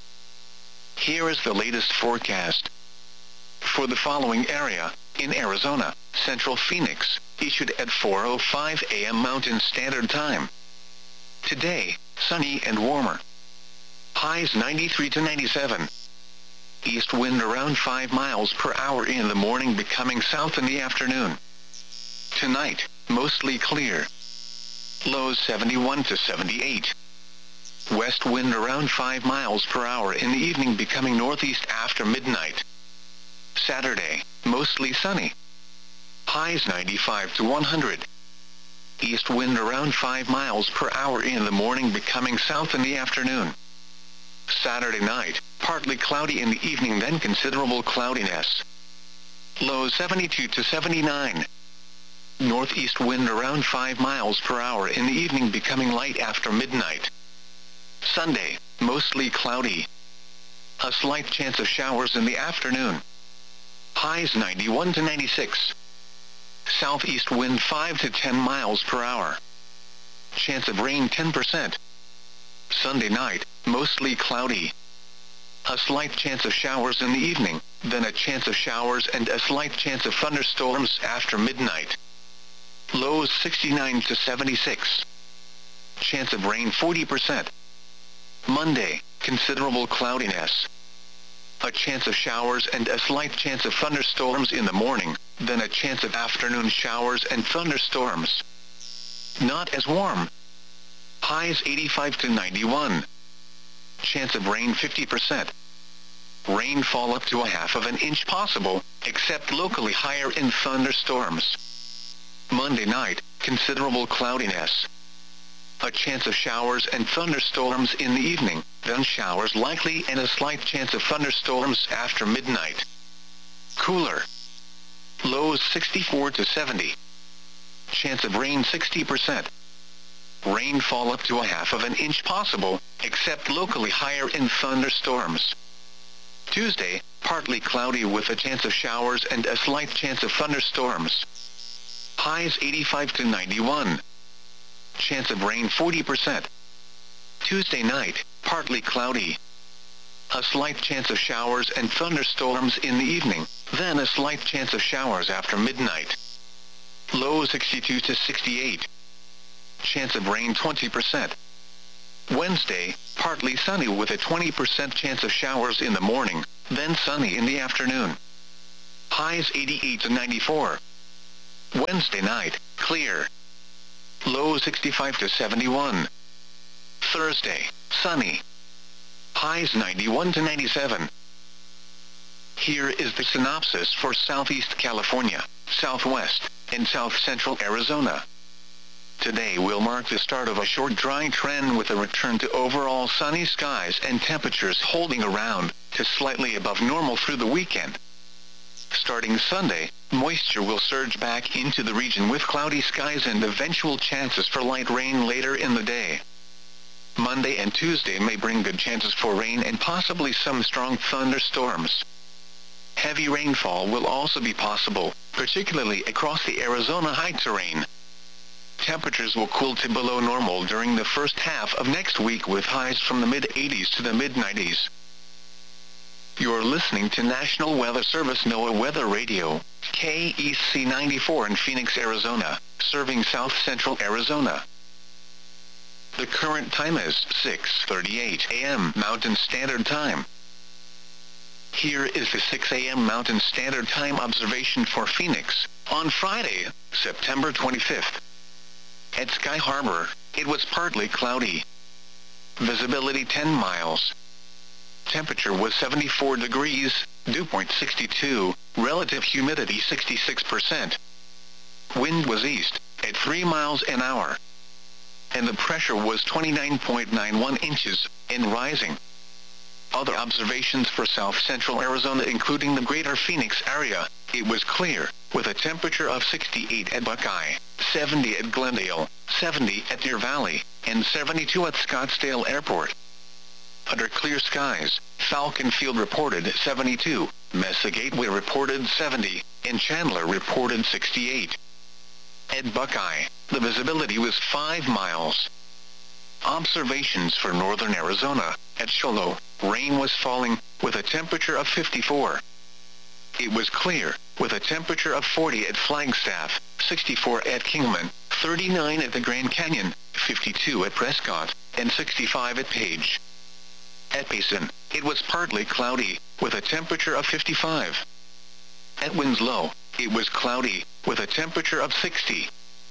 Here is the latest forecast. For the following area, in Arizona, Central Phoenix, issued at four oh five a m Mountain Standard Time. Today, sunny and warmer. Highs ninety-three to ninety-seven. East wind around five miles per hour in the morning, becoming south in the afternoon. Tonight, mostly clear. Lows seventy-one to seventy-eight. West wind around five miles per hour in the evening, becoming northeast after midnight. Saturday, mostly sunny. Highs ninety-five to one hundred. East wind around five miles per hour in the morning, becoming south in the afternoon. Saturday night, partly cloudy in the evening, then considerable cloudiness. Lows seventy-two to seventy-nine. Northeast wind around five miles per hour in the evening, becoming light after midnight. Sunday, mostly cloudy. A slight chance of showers in the afternoon. Highs ninety-one to ninety-six. Southeast wind five to ten miles per hour. Chance of rain ten percent. Sunday night, mostly cloudy. A slight chance of showers in the evening, then a chance of showers and a slight chance of thunderstorms after midnight. Lows sixty-nine to seventy-six. Chance of rain forty percent. Monday, considerable cloudiness. A chance of showers and a slight chance of thunderstorms in the morning, then a chance of afternoon showers and thunderstorms. Not as warm. Highs eighty-five to ninety-one. Chance of rain fifty percent. Rainfall up to a half of an inch possible, except locally higher in thunderstorms. Monday night, considerable cloudiness. A chance of showers and thunderstorms in the evening, then showers likely and a slight chance of thunderstorms after midnight. Cooler. Lows sixty-four to seventy. Chance of rain sixty percent. Rainfall up to a half of an inch possible, except locally higher in thunderstorms. Tuesday, partly cloudy with a chance of showers and a slight chance of thunderstorms. Highs eighty-five to ninety-one. Chance of rain forty percent. Tuesday night, partly cloudy. A slight chance of showers and thunderstorms in the evening, then a slight chance of showers after midnight. Low sixty-two to sixty-eight. Chance of rain twenty percent. Wednesday, partly sunny with a twenty percent chance of showers in the morning, then sunny in the afternoon. Highs eighty-eight to ninety-four. Wednesday night, clear. Low sixty-five to seventy-one. Thursday, sunny. Highs ninety-one to ninety-seven. Here is the synopsis for Southeast California, Southwest, and South Central Arizona. Today will mark the start of a short dry trend with a return to overall sunny skies and temperatures holding around to slightly above normal through the weekend. Starting Sunday, moisture will surge back into the region with cloudy skies and eventual chances for light rain later in the day. Monday and Tuesday may bring good chances for rain and possibly some strong thunderstorms. Heavy rainfall will also be possible, particularly across the Arizona high terrain. Temperatures will cool to below normal during the first half of next week with highs from the mid eighties to the mid nineties. You're listening to National Weather Service NOAA Weather Radio, K E C ninety-four in Phoenix, Arizona, serving South Central Arizona. The current time is six thirty-eight a m Mountain Standard Time. Here is the six a m Mountain Standard Time observation for Phoenix on Friday, September twenty-fifth. At Sky Harbor, it was partly cloudy. Visibility ten miles. Temperature was seventy-four degrees, dew point sixty-two, relative humidity sixty-six percent. Wind was east, at three miles an hour. And the pressure was twenty-nine point nine one inches, and rising. Other observations for South Central Arizona including the greater Phoenix area, it was clear, with a temperature of sixty-eight at Buckeye, seventy at Glendale, seventy at Deer Valley, and seventy-two at Scottsdale Airport. Under clear skies, Falcon Field reported seventy-two, Mesa Gateway reported seventy, and Chandler reported sixty-eight. At Buckeye, the visibility was five miles. Observations for northern Arizona, at Sholo, rain was falling, with a temperature of fifty-four. It was clear, with a temperature of forty at Flagstaff, sixty-four at Kingman, thirty-nine at the Grand Canyon, fifty-two at Prescott, and sixty-five at Page. At Payson, it was partly cloudy, with a temperature of fifty-five. At Winslow, it was cloudy, with a temperature of sixty.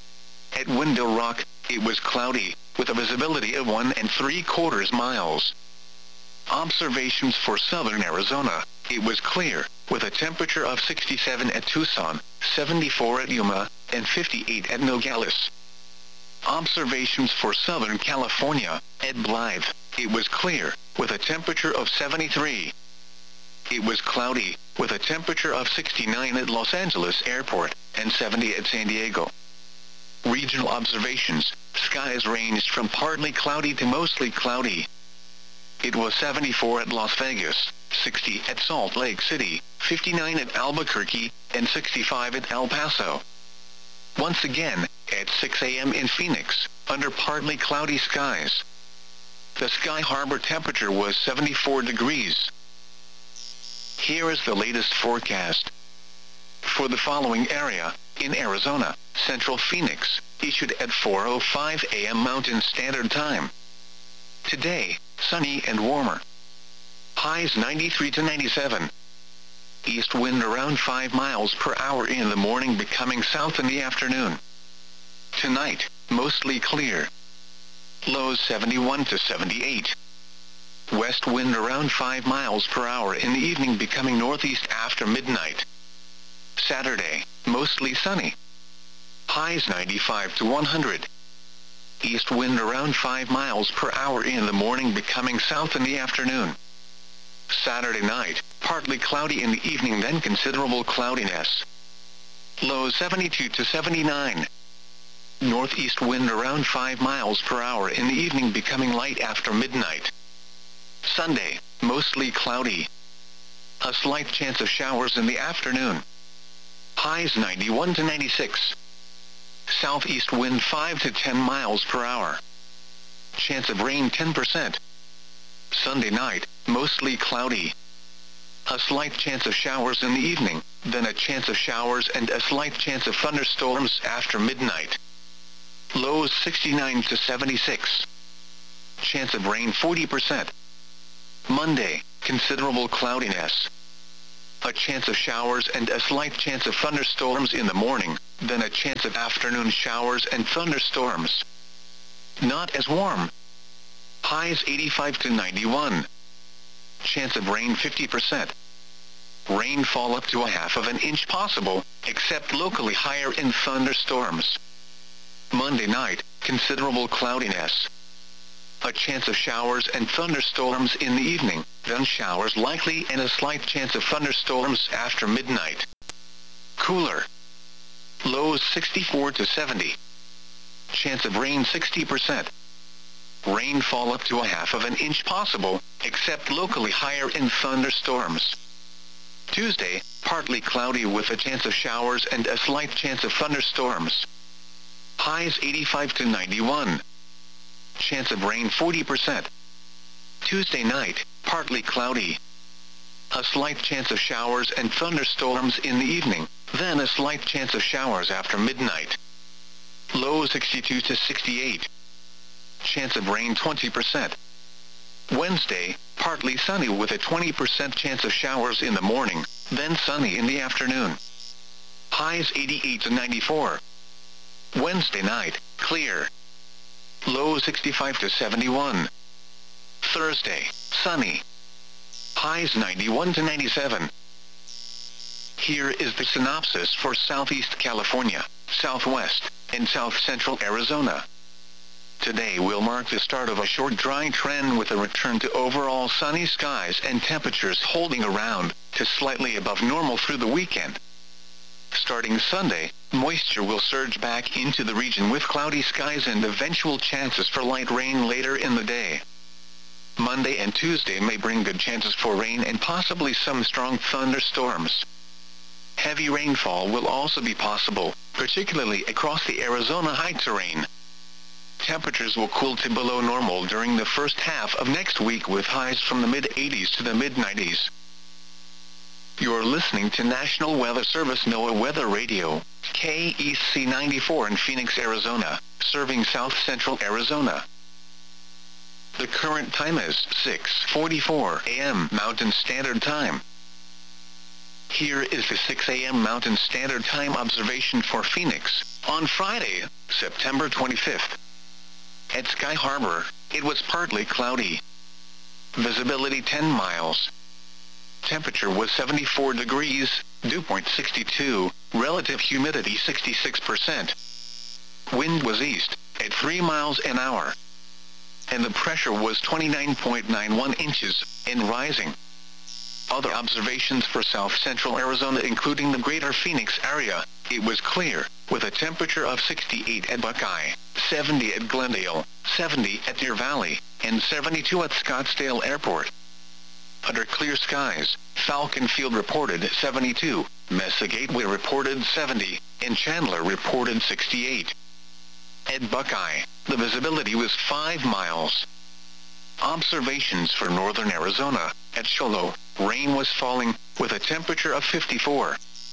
At Window Rock, it was cloudy, with a visibility of one and three quarters miles. Observations for southern Arizona, it was clear, with a temperature of sixty-seven at Tucson, seventy-four at Yuma, and fifty-eight at Nogales. Observations for southern California, at Blythe, it was clear, with a temperature of seventy-three. It was cloudy, with a temperature of sixty-nine at Los Angeles Airport, and seventy at San Diego. Regional observations, skies ranged from partly cloudy to mostly cloudy. It was seventy-four at Las Vegas, sixty at Salt Lake City, fifty-nine at Albuquerque, and sixty-five at El Paso. Once again, at six a m in Phoenix, under partly cloudy skies. The Sky Harbor temperature was seventy-four degrees. Here is the latest forecast. For the following area, in Arizona, Central Phoenix, issued at four oh five a m Mountain Standard Time. Today, sunny and warmer. Highs ninety-three to ninety-seven. East wind around five miles per hour in the morning, becoming south in the afternoon. Tonight, mostly clear. Lows seventy-one to seventy-eight. West wind around five miles per hour in the evening, becoming northeast after midnight. Saturday, mostly sunny. Highs ninety-five to one hundred. East wind around five miles per hour in the morning, becoming south in the afternoon. Saturday night, partly cloudy in the evening, then considerable cloudiness. Lows seventy-two to seventy-nine. Northeast wind around five miles per hour in the evening, becoming light after midnight. Sunday, mostly cloudy. A slight chance of showers in the afternoon. Highs ninety-one to ninety-six. Southeast wind five to ten miles per hour. Chance of rain ten percent. Sunday night, mostly cloudy. A slight chance of showers in the evening, then a chance of showers and a slight chance of thunderstorms after midnight. Lows sixty-nine to seventy-six. Chance of rain forty percent. Monday, considerable cloudiness. A chance of showers and a slight chance of thunderstorms in the morning, then a chance of afternoon showers and thunderstorms. Not as warm. Highs eighty-five to ninety-one. Chance of rain fifty percent. Rainfall up to a half of an inch possible, except locally higher in thunderstorms. Monday night, considerable cloudiness. A chance of showers and thunderstorms in the evening, then showers likely and a slight chance of thunderstorms after midnight. Cooler. Lows sixty-four to seventy. Chance of rain sixty percent. Rainfall up to a half of an inch possible, except locally higher in thunderstorms. Tuesday, partly cloudy with a chance of showers and a slight chance of thunderstorms. Highs eighty-five to ninety-one. Chance of rain forty percent. Tuesday night, partly cloudy. A slight chance of showers and thunderstorms in the evening, then a slight chance of showers after midnight. Low sixty-two to sixty-eight. Chance of rain twenty percent. Wednesday, partly sunny with a twenty percent chance of showers in the morning, then sunny in the afternoon. Highs eighty-eight to ninety-four. Wednesday night, clear. Low sixty-five to seventy-one. Thursday, sunny. Highs ninety-one to ninety-seven. Here is the synopsis for Southeast California, Southwest, and South Central Arizona. Today will mark the start of a short dry trend with a return to overall sunny skies and temperatures holding around to slightly above normal through the weekend. Starting Sunday, moisture will surge back into the region with cloudy skies and eventual chances for light rain later in the day. Monday and Tuesday may bring good chances for rain and possibly some strong thunderstorms. Heavy rainfall will also be possible, particularly across the Arizona high terrain. Temperatures will cool to below normal during the first half of next week with highs from the mid eighties to the mid nineties. You're listening to National Weather Service NOAA Weather Radio, K E C ninety-four in Phoenix, Arizona, serving South Central Arizona. The current time is six forty-four a m Mountain Standard Time. Here is the six a m Mountain Standard Time observation for Phoenix, on Friday, September twenty-fifth. At Sky Harbor, it was partly cloudy. Visibility ten miles. Temperature was seventy-four degrees, dew point sixty-two, relative humidity sixty-six percent. Wind was east, at three miles an hour. And the pressure was twenty-nine point nine one inches, and rising. Other observations for South Central Arizona including the greater Phoenix area, it was clear, with a temperature of sixty-eight at Buckeye, seventy at Glendale, seventy at Deer Valley, and seventy-two at Scottsdale Airport. Under clear skies, Falcon Field reported seventy-two, Mesa Gateway reported seventy, and Chandler reported sixty-eight. At Buckeye, the visibility was five miles. Observations for northern Arizona, at Cholo, rain was falling, with a temperature of fifty-four.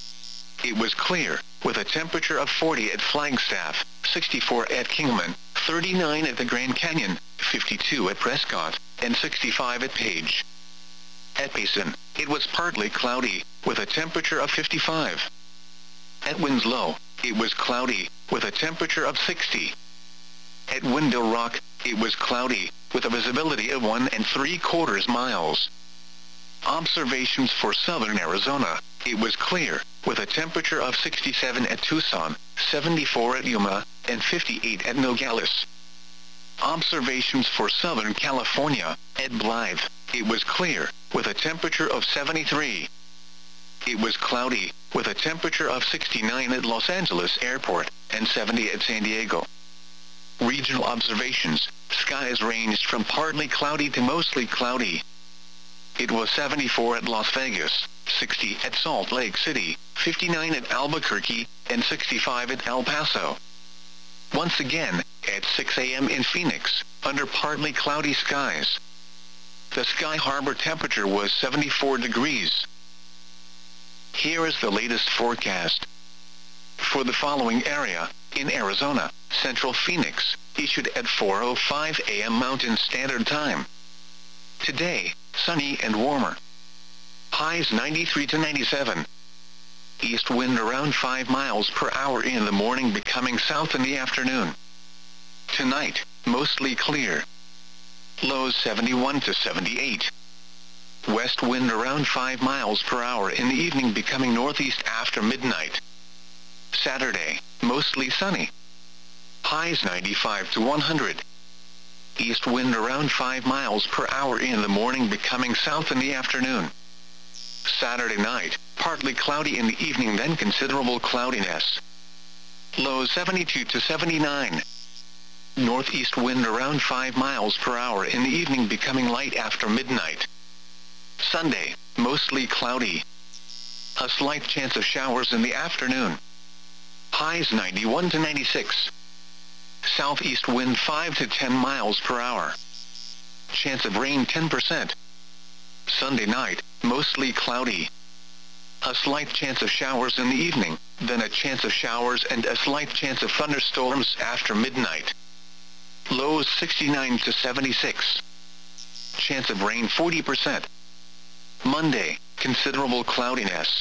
It was clear, with a temperature of forty at Flagstaff, sixty-four at Kingman, thirty-nine at the Grand Canyon, fifty-two at Prescott, and sixty-five at Page. At Payson, it was partly cloudy, with a temperature of fifty-five. At Winslow, it was cloudy, with a temperature of sixty. At Window Rock, it was cloudy, with a visibility of one and three quarters miles. Observations for southern Arizona, it was clear, with a temperature of sixty-seven at Tucson, seventy-four at Yuma, and fifty-eight at Nogales. Observations for southern California, at Blythe, it was clear, with a temperature of seventy-three. It was cloudy, with a temperature of sixty-nine at Los Angeles Airport, and seventy at San Diego. Regional observations, skies ranged from partly cloudy to mostly cloudy. It was seventy-four at Las Vegas, sixty at Salt Lake City, fifty-nine at Albuquerque, and sixty-five at El Paso. Once again, at six a m in Phoenix, under partly cloudy skies. the Sky Harbor temperature was seventy-four degrees. Here is the latest forecast. For the following area, in Arizona, Central Phoenix, issued at four oh five a m Mountain Standard Time. Today, sunny and warmer. Highs ninety-three to ninety-seven. East wind around five miles per hour in the morning, becoming south in the afternoon. Tonight, mostly clear. Lows seventy-one to seventy-eight. West wind around five miles per hour in the evening, becoming northeast after midnight. Saturday, mostly sunny. Highs ninety-five to one hundred. East wind around five miles per hour in the morning, becoming south in the afternoon. Saturday night, partly cloudy in the evening, then considerable cloudiness. Lows seventy-two to seventy-nine. Northeast wind around five miles per hour in the evening, becoming light after midnight. Sunday, mostly cloudy. A slight chance of showers in the afternoon. Highs ninety-one to ninety-six. Southeast wind five to ten miles per hour. Chance of rain ten percent. Sunday night, mostly cloudy. A slight chance of showers in the evening, then a chance of showers and a slight chance of thunderstorms after midnight. Lows sixty-nine to seventy-six. Chance of rain forty percent. Monday, considerable cloudiness.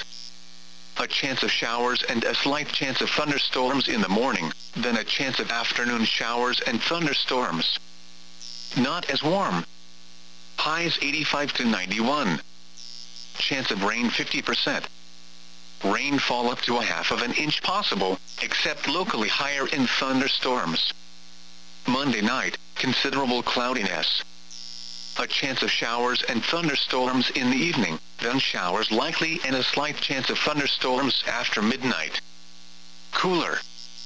A chance of showers and a slight chance of thunderstorms in the morning, then a chance of afternoon showers and thunderstorms. Not as warm. Highs eighty-five to ninety-one. Chance of rain fifty percent. Rainfall up to a half of an inch possible, except locally higher in thunderstorms. Monday night, considerable cloudiness. A chance of showers and thunderstorms in the evening, then showers likely and a slight chance of thunderstorms after midnight. Cooler.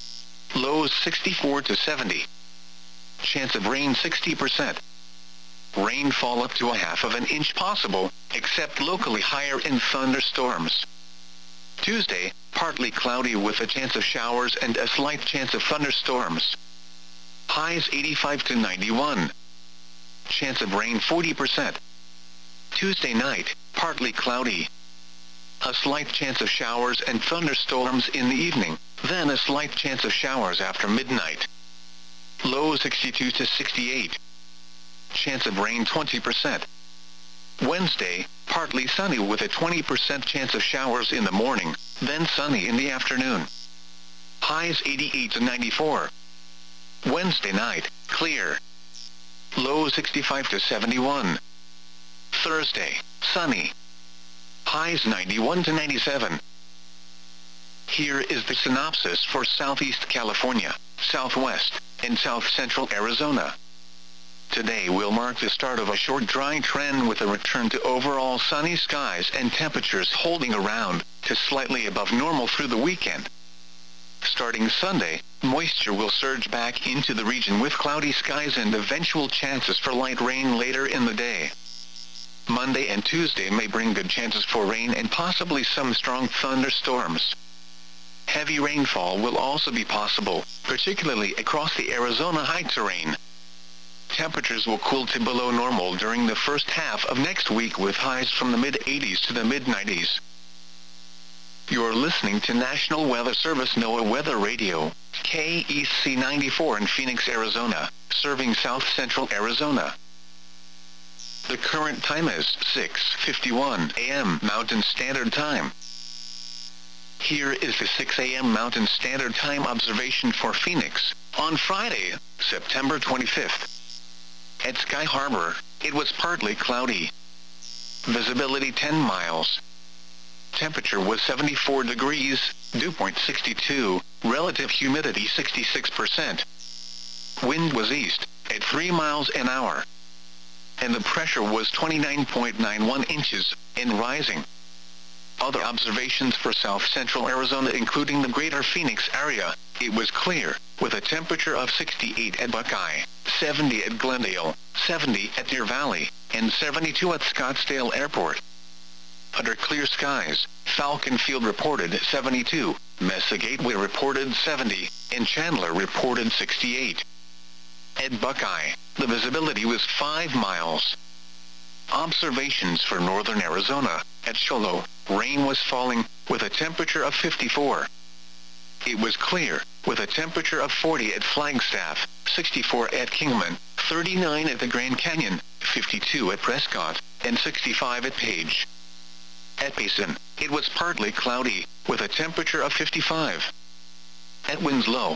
Lows sixty-four to seventy. Chance of rain sixty percent. Rainfall up to a half of an inch possible, except locally higher in thunderstorms. Tuesday, partly cloudy with a chance of showers and a slight chance of thunderstorms. Highs eighty-five to ninety-one. Chance of rain forty percent. Tuesday night, partly cloudy. A slight chance of showers and thunderstorms in the evening, then a slight chance of showers after midnight. Low sixty-two to sixty-eight. Chance of rain twenty percent. Wednesday, partly sunny with a twenty percent chance of showers in the morning, then sunny in the afternoon. Highs eighty-eight to ninety-four. Wednesday night, clear. Low sixty-five to seventy-one. Thursday, sunny. Highs ninety-one to ninety-seven. Here is the synopsis for Southeast California, Southwest, and South Central Arizona. Today will mark the start of a short dry trend with a return to overall sunny skies and temperatures holding around to slightly above normal through the weekend. Starting Sunday, moisture will surge back into the region with cloudy skies and eventual chances for light rain later in the day. Monday and Tuesday may bring good chances for rain and possibly some strong thunderstorms. Heavy rainfall will also be possible, particularly across the Arizona high terrain. Temperatures will cool to below normal during the first half of next week with highs from the mid eighties to the mid nineties. You're listening to National Weather Service NOAA Weather Radio, K E C ninety-four in Phoenix, Arizona, serving South Central Arizona. The current time is six fifty-one a m Mountain Standard Time. Here is the six a m Mountain Standard Time observation for Phoenix, on Friday, September twenty-fifth. At Sky Harbor, it was partly cloudy. Visibility ten miles. Temperature was seventy-four degrees, dew point sixty-two, relative humidity sixty-six percent. Wind was east, at three miles an hour. And the pressure was twenty-nine point nine one inches, and rising. Other observations for South Central Arizona including the greater Phoenix area, it was clear, with a temperature of sixty-eight at Buckeye, seventy at Glendale, seventy at Deer Valley, and seventy-two at Scottsdale Airport. Under clear skies, Falcon Field reported seventy-two, Mesa Gateway reported seventy, and Chandler reported sixty-eight. At Buckeye, the visibility was five miles. Observations for northern Arizona. At Cholo, rain was falling, with a temperature of fifty-four. It was clear, with a temperature of forty at Flagstaff, sixty-four at Kingman, thirty-nine at the Grand Canyon, fifty-two at Prescott, and sixty-five at Page. At Basin, it was partly cloudy, with a temperature of fifty-five. At Winslow,